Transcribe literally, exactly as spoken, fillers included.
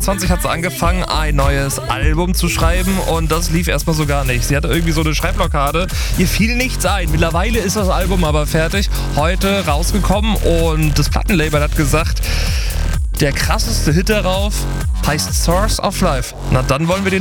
zwanzig hat sie angefangen, ein neues Album zu schreiben und das lief erstmal so gar nicht. Sie hatte irgendwie so eine Schreibblockade. Ihr fiel nichts ein. Mittlerweile ist das Album aber fertig, heute rausgekommen und das Plattenlabel hat gesagt, der krasseste Hit darauf heißt Source of Life. Na, dann wollen wir den